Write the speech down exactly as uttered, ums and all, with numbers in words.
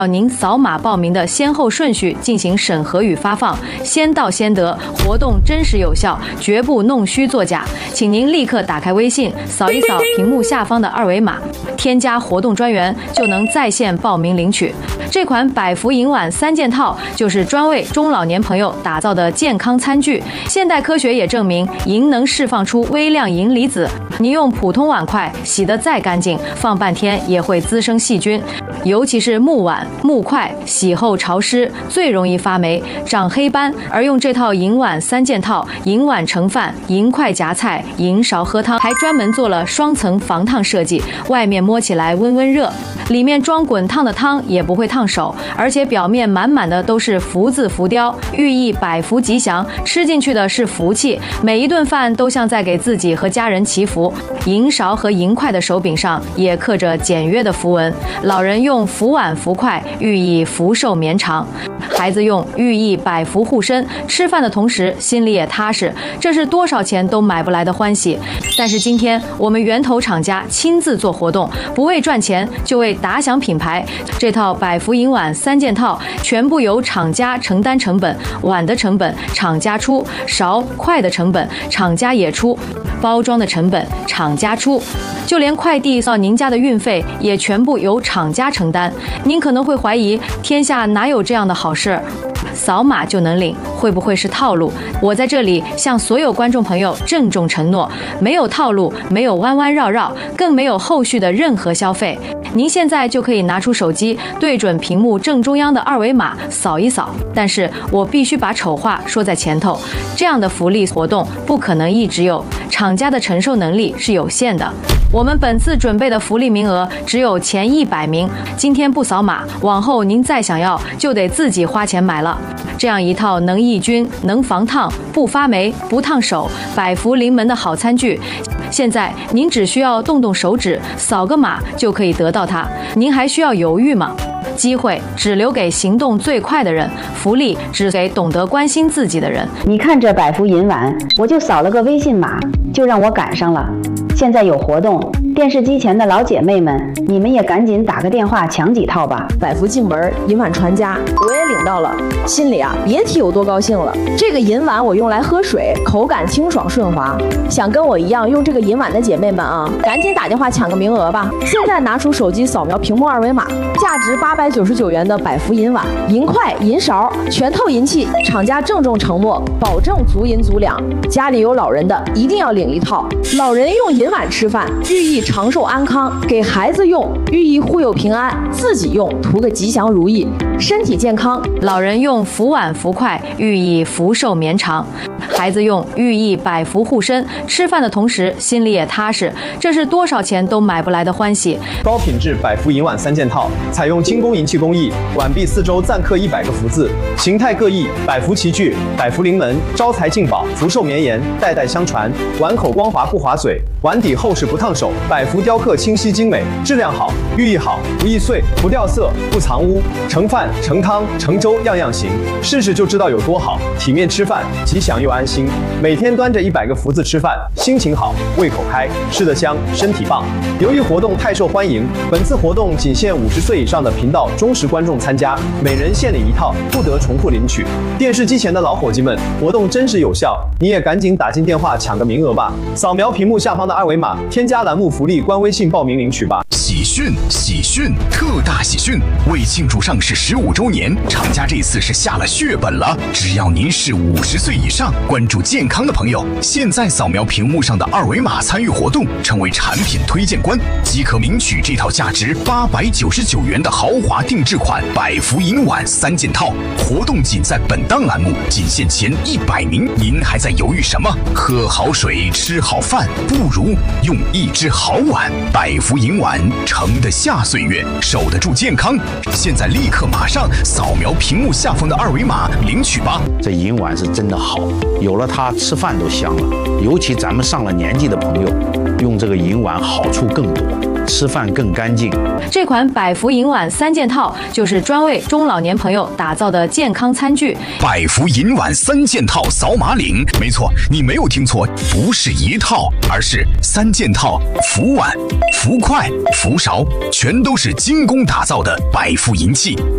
您扫码报名的先后顺序进行审核与发放，先到先得，活动真实有效，绝不弄虚作假。请您立刻打开微信，扫一扫屏幕下方的二维码，添加活动专员，就能在线报名领取。这款百福银碗三件套就是专为中老年朋友打造的健康餐具。现代科学也证明，银能释放出微量银离子，你用普通碗筷洗得再干净，放半天也会滋生细菌。尤其是木碗、木筷，洗后潮湿，最容易发霉、长黑斑。而用这套银碗三件套，银碗盛饭，银筷夹菜，银勺喝汤，还专门做了双层防烫设计，外面摸起来温温热，里面装滚烫的汤也不会烫手，而且表面满满的都是福字浮雕，寓意百福吉祥，吃进去的是福气，每一顿饭都像在给自己和家人祈福。银勺和银筷的手柄上也刻着简约的符文，老人用福碗福筷，寓意福寿绵长；孩子用寓意百福护身，吃饭的同时心里也踏实，这是多少钱都买不来的欢喜。但是今天我们源头厂家亲自做活动，不为赚钱，就为打响品牌。这套百福银碗三件套全部由厂家承担成本，碗的成本厂家出，勺筷的成本厂家也出，包装的成本厂家出，就连快递到您家的运费也全部由厂家承担。您可能会怀疑，天下哪有这样的好事？扫码就能领，会不会是套路？我在这里向所有观众朋友郑重承诺，没有套路，没有弯弯绕绕，更没有后续的任何消费。您现在就可以拿出手机，对准屏幕正中央的二维码扫一扫。但是我必须把丑话说在前头，这样的福利活动不可能一直有，厂家的承受能力是有限的。我们本次准备的福利名额只有前一百名，今天不扫码，往后您再想要就得自己花钱买了。这样一套能抑菌、能防烫、不发霉、不烫手、百福临门的好餐具，现在您只需要动动手指，扫个码就可以得到它，您还需要犹豫吗？机会只留给行动最快的人，福利只给懂得关心自己的人。 你看这百福银碗，我就扫了个微信码，就让我赶上了。现在有活动，电视机前的老姐妹们，你们也赶紧打个电话抢几套吧。 百福进门，银碗传家，我也领到了，心里啊别提有多高兴了。这个银碗我用来喝水，口感清爽顺滑。想跟我一样用这个银碗的姐妹们啊，赶紧打电话抢个名额吧。现在拿出手机扫描屏幕二维码，价值八百九十九元的百福银碗、银筷、银勺，全套银器，厂家郑重承诺，保证足银足两。家里有老人的一定要领一套。老人用银碗吃饭，寓意长寿安康；给孩子用，寓意护佑平安；自己用，图个吉祥如意，身体健康。 老人用福碗福筷，寓意福寿绵长；孩子用，寓意百福护身，吃饭的同时心里也踏实，这是多少钱都买不来的欢喜。 高品质百福银碗三件套，采用精工银器工艺，碗壁四周暂刻一百个福字，形态各异，百福齐聚，百福临门，招财进宝，福寿绵延，代代相传。碗口光滑不划嘴，碗底厚实不烫手，百福雕刻清晰精美，质量好，寓意好，不易碎，不掉色，不藏污，盛饭、盛汤、盛粥样样行，试试就知道有多好。体面吃饭，吉祥又安心。每天端着一百个福字吃饭，心情好，胃口开，吃得香，身体棒。由于活动太受欢迎，本次活动仅限五十岁以上的频道忠实观众参加，每人限领一套，不得重复领取。电视机前的老伙计们，活动真实有效，你也赶紧打进电话抢个名额吧！扫描屏幕下方的二维码，添加栏目福利官微信报名领取吧。 喜讯！喜讯！特大喜讯！为庆祝上市十五周年，厂家这次是下了血本了。只要您是五十岁以上，关注健康的朋友，现在扫描屏幕上的二维码参与活动，成为产品推荐官，即可领取这套价值八百九十九元的豪华定制款百福银碗三件套。活动仅在本档栏目，仅限前一百名。您还在犹豫什么？喝好水，吃好饭，不如用一只好碗。百福银碗。盛得下岁月，守得住健康。现在立刻马上扫描屏幕下方的二维码领取吧。 这银碗是真的好，有了它吃饭都香了。尤其咱们上了年纪的朋友，用这个银碗好处更多，吃饭更干净。 这款百福银碗三件套就是专为中老年朋友打造的健康餐具。 百福银碗三件套扫码领，没错，你没有听错，不是一套，而是三件套，福碗、福筷、福勺，全都是精工打造的百福银器。